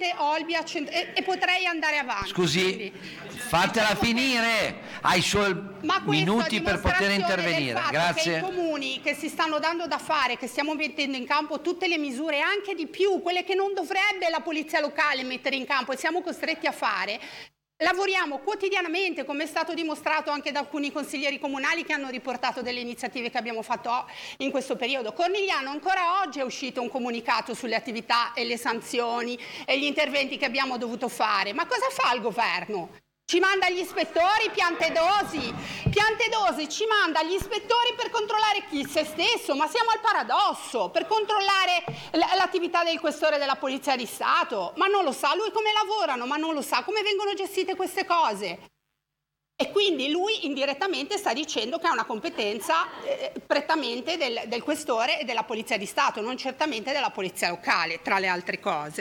Varese, Olbia e potrei andare avanti. Scusi, fatela finire, hai i suoi minuti per poter intervenire. Grazie. Che i comuni che si stanno dando da fare, che stiamo mettendo in campo tutte le misure, anche di più, quelle che non dovrebbe la polizia locale mettere in campo e siamo costretti a fare. Lavoriamo quotidianamente, come è stato dimostrato anche da alcuni consiglieri comunali che hanno riportato delle iniziative che abbiamo fatto in questo periodo. Cornigliano, ancora oggi è uscito un comunicato sulle attività e le sanzioni e gli interventi che abbiamo dovuto fare. Ma cosa fa il governo? Ci manda gli ispettori piantedosi, ci manda gli ispettori per controllare chi? Se stesso, ma siamo al paradosso, per controllare l'attività del questore della Polizia di Stato, ma non lo sa lui come lavorano, ma non lo sa come vengono gestite queste cose. E quindi lui indirettamente sta dicendo che ha una competenza prettamente del questore e della Polizia di Stato, non certamente della Polizia locale, tra le altre cose.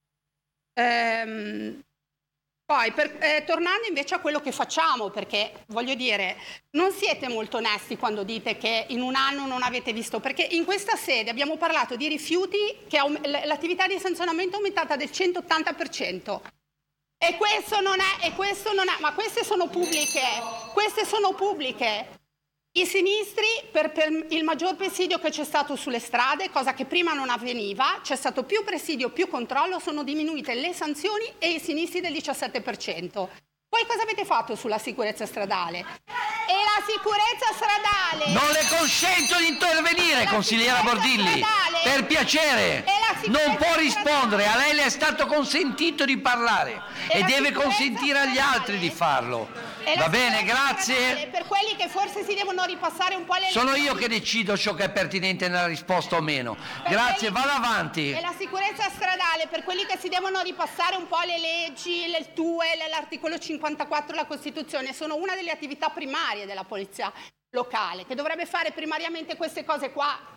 Poi, tornando invece a quello che facciamo, perché voglio dire, non siete molto onesti quando dite che in un anno non avete visto, perché in questa sede abbiamo parlato di rifiuti, che l'attività di sanzionamento è aumentata del 180%. E questo non è, ma queste sono pubbliche. I sinistri, per il maggior presidio che c'è stato sulle strade, cosa che prima non avveniva, c'è stato più presidio, più controllo, sono diminuite le sanzioni e i sinistri del 17%. Poi cosa avete fatto sulla sicurezza stradale? E la sicurezza stradale... Non le consento di intervenire, consigliera Bordilli, per piacere, non può rispondere, a lei le è stato consentito di parlare e deve consentire agli altri di farlo. Va bene, grazie. Per quelli che forse si devono ripassare un po' le leggi. Sono io che decido ciò che è pertinente nella risposta o meno. Grazie, vado avanti. E la sicurezza stradale, per quelli che si devono ripassare un po' le leggi, il TUE, l'articolo 54 della Costituzione, sono una delle attività primarie della polizia locale, che dovrebbe fare primariamente queste cose qua.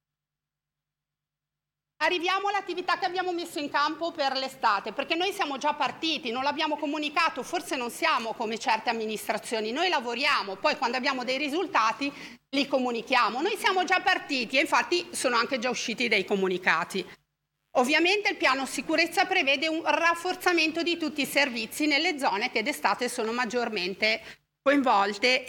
Arriviamo all'attività che abbiamo messo in campo per l'estate, perché noi siamo già partiti, non l'abbiamo comunicato, forse non siamo come certe amministrazioni, noi lavoriamo, poi quando abbiamo dei risultati li comunichiamo. Noi siamo già partiti e infatti sono anche già usciti dei comunicati. Ovviamente il piano sicurezza prevede un rafforzamento di tutti i servizi nelle zone che d'estate sono maggiormente coinvolte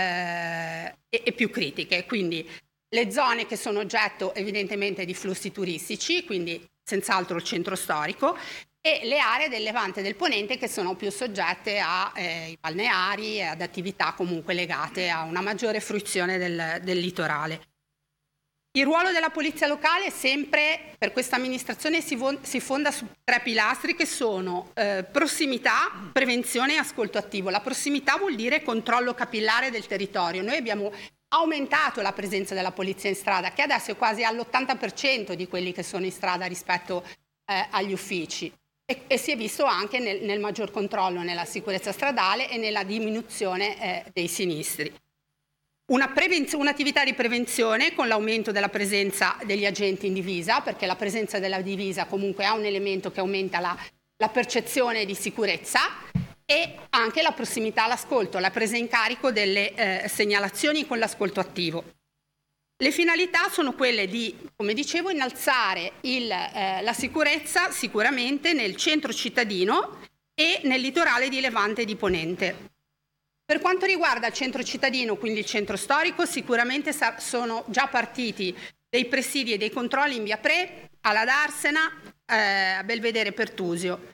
e più critiche, quindi le zone che sono oggetto evidentemente di flussi turistici, quindi senz'altro il centro storico, e le aree del Levante e del Ponente che sono più soggette ai balneari e ad attività comunque legate a una maggiore fruizione del litorale. Il ruolo della polizia locale sempre per questa amministrazione si fonda su 3 pilastri che sono prossimità, prevenzione e ascolto attivo. La prossimità vuol dire controllo capillare del territorio. Noi abbiamo aumentato la presenza della polizia in strada, che adesso è quasi all'80% di quelli che sono in strada rispetto agli uffici. E si è visto anche nel maggior controllo nella sicurezza stradale e nella diminuzione dei sinistri. Un'attività di prevenzione con l'aumento della presenza degli agenti in divisa, perché la presenza della divisa comunque ha un elemento che aumenta la percezione di sicurezza, e anche la prossimità all'ascolto, la presa in carico delle segnalazioni con l'ascolto attivo. Le finalità sono quelle di, come dicevo, innalzare la sicurezza sicuramente nel centro cittadino e nel litorale di Levante e di Ponente. Per quanto riguarda il centro cittadino, quindi il centro storico, sicuramente sono già partiti dei presidi e dei controlli in via Pre, alla Darsena, a Belvedere Pertusio.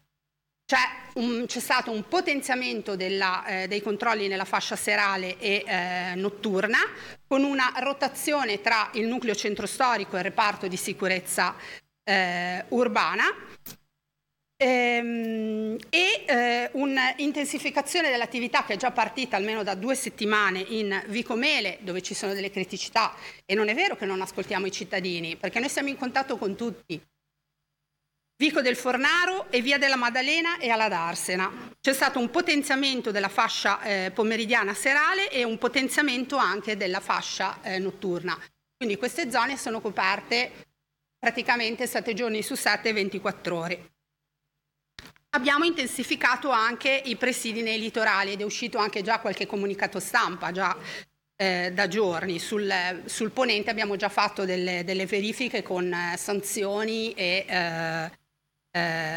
C'è stato un potenziamento dei controlli nella fascia serale e notturna, con una rotazione tra il nucleo centro storico e il reparto di sicurezza urbana e un'intensificazione dell'attività che è già partita almeno da 2 settimane in Vicomele, dove ci sono delle criticità, e non è vero che non ascoltiamo i cittadini, perché noi siamo in contatto con tutti. Vico del Fornaro e Via della Maddalena e alla Darsena. C'è stato un potenziamento della fascia pomeridiana serale e un potenziamento anche della fascia notturna. Quindi queste zone sono coperte praticamente 7 giorni su 7 e 24 ore. Abbiamo intensificato anche i presidi nei litorali ed è uscito anche già qualche comunicato stampa già da giorni. Sul Ponente abbiamo già fatto delle verifiche con sanzioni e